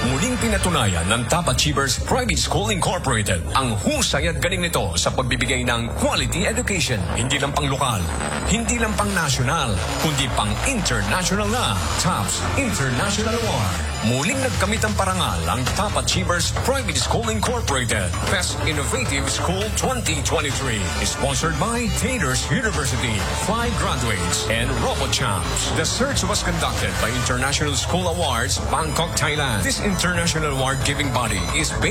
Muling pinatunayan ng Top Achievers Private School Incorporated ang husay at galing nito sa pagbibigay ng quality education. Hindi lang pang lokal, hindi lang pang national, kundi pang international na. TOPS International Award. Muling nagkamit ang parangal ang Top Achievers Private School Incorporated Best Innovative School 2023. Sponsored by Taters University, 5 graduates, and RoboChamps. The search was conducted by International School Awards, Bangkok, Thailand. This international award-giving body is based